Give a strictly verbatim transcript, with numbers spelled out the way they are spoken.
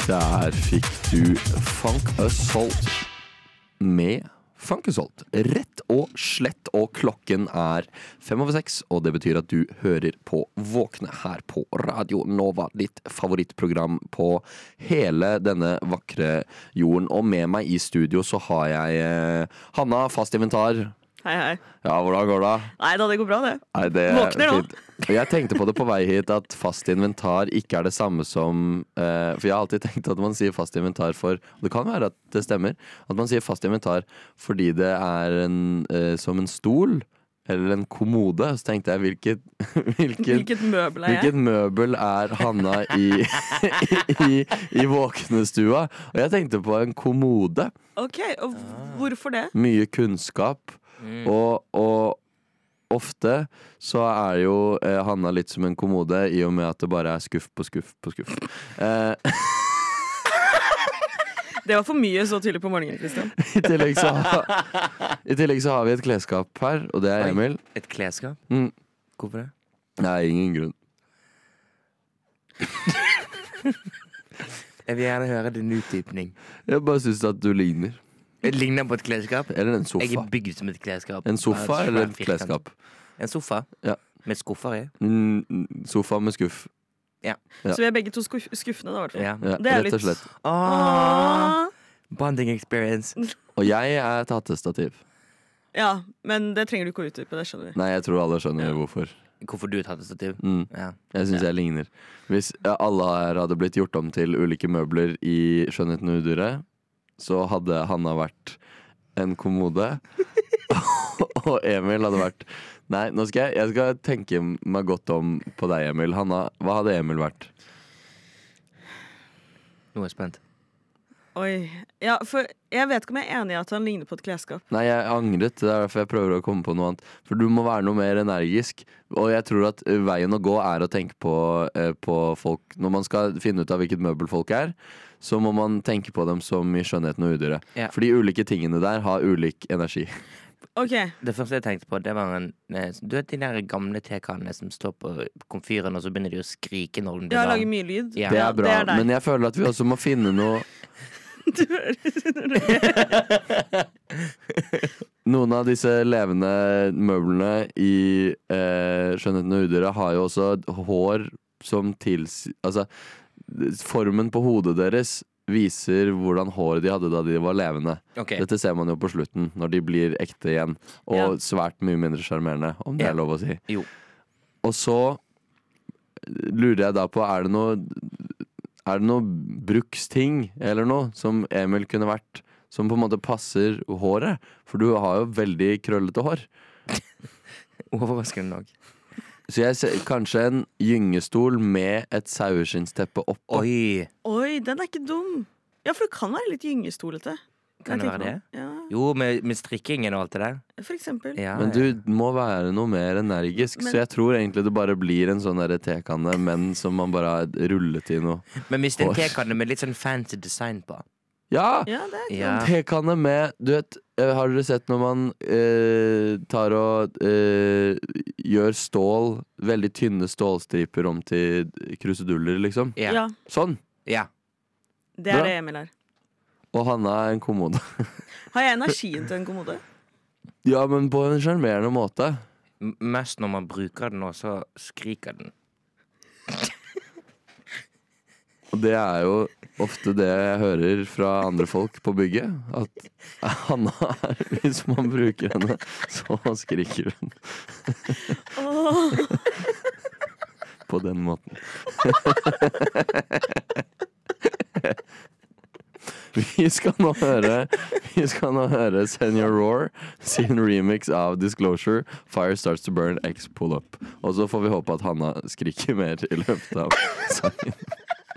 Der fikk du Funk Assault med Funk Assault. Rett og slett, og klokken er fem over seks, og det betyr at du hører på Våkne her på Radio Nova, ditt favorittprogram på hele denne vakre jorden. Og med meg i studio så har jeg eh, Hanna, fast inventar. Hei, hei. Ja, hvordan går det? Nei da, det går bra det. Nei, det Våkner nå. fint. Jeg tenkte på det på vei hit at fast inventar ikke er det samme som eh, For jeg har alltid tenkt at man sier fast inventar for og det kan være at det stemmer, at man sier fast inventar fordi det er en, eh, som en stol eller en kommode. Så tenkte jeg hvilket Hvilket, hvilket møbel er jeg? Hvilket møbel er Hanna i, i, i våknestua? Og jeg tenkte på en kommode. Ok, og hvorfor det? Mye kunnskap. Mm. Og, og ofte så er jo eh, Hanna litt som en kommode, i og med at det bare er skuff på skuff på skuff. Eh. Det var for mye så tidlig på morgenen, Kristian. I tillegg så har, I tillegg så har vi et klesskap her, og det er Emil. Et klesskap? Mm. Hvorfor det? Nei, ingen grunn. Jeg vil gjerne høre din utdypning. Jeg bare synes at du ligner. Jeg ligner på et klesskap. Eller en sofa. Jeg er bygd som et klesskap. En sofa eller et klesskap? En sofa? Ja. Med skuffer i? Mm, sofa med skuff. Ja. Ja. Så vi er begge to skuff skuffende da, i hvert fall. Ja. Ja, det er rett og slett. Åh, bonding experience. Og jeg er et hattestativ. Ja, men det trenger du ikke å utdype, det skjønner vi. Nei, jeg tror alle skjønner Ja. hvorfor. Hvorfor du er et hattestativ? Mm. Ja. Jeg synes Ja. jeg ligner. Hvis alle her hadde blitt gjort om til ulike møbler i Skjønnheten og udyret, så hadde Hanna vært en kommode, og Emil hadde vært Nei, nå skal jeg, jeg skal tenke meg godt om på deg, Emil. Hanna, hva hadde Emil vært? Nå er jeg spent. Oi, ja, for jeg vet ikke om jeg er enig i at han ligner på et klesskap. Nei, jeg angret. Det er derfor jeg prøver å komme på noe annet. For du må være noe mer energisk. Og jeg tror at veien å gå er å tenke på, eh, på folk. Når man skal finne ut av hvilket møbel folk er, så må man tenke på dem som i Skjønnheten og udyret. Ja. For de ulike tingene der har ulik energi. Ok. Det første jeg tenkte på, det var en eh, Du vet de der gamle tekannene som står på komfyren, og så begynner de å skrike når den blir Ja, varm? lager mye lyd. Ja. Det Ja, er bra, det er deg. men jeg føler at vi også må finne noe. Du hører Noen av disse levende møblene i eh, Skjønnheten og udyret har jo også hår som tilsier Altså, formen på hodet deres viser hvordan håret de hadde da de var levende. Ok. Dette ser man jo på slutten, når de blir ekte igjen. Og Ja. svært mye mindre sjarmerende, om det Ja. er lov å si. Jo. Og så lurer jeg da på, er det noe Er det noe bruksting eller noe som Emil kunne vært, som på en måte passer håret? For du har jo veldig krøllete hår. Overraskende nok. Så jeg ser kanskje en gyngestol med et saueskinnsteppe oppå. Oi! Oi, den er ikke dum. Ja, for det kan være litt gyngestolete. Kan det Jeg være tenker det? på. Ja, Jo, med, med strikkingen og alt det der. for eksempel. Ja, Men du må være noe mer energisk, Men- så jeg tror egentlig det bare blir en sånn der tekanne, men som man bare har rullet i noe. Men hvis det er en Hår. tekanne med litt sånn fancy design på. Ja! Ja, det er ikke Ja. Tekanne med Du vet, eh, har dere sett når man eh, tar og eh, gjør stål, veldig tynne stålstriper om til kruseduller, liksom? Ja. Ja, Sånn! Ja. det er Bra. det Emil er. Og Hanna er en kommode. Har jeg energien til en kommode? Ja, men på en sjarmerende måte. M- Mest når man bruker den, og så skriker den. Og det er jo ofte det jeg hører fra andre folk på bygget. At Hanna er Hvis man bruker henne, så skriker hun. Åh, På den måten. Vi skal nå høre Vi skal nå høre Senior Roar sin remix av Disclosure, Fire Starts to Burn X Pull Up. Og så får vi håpe at Hanna skriker mer i løpet av sangen.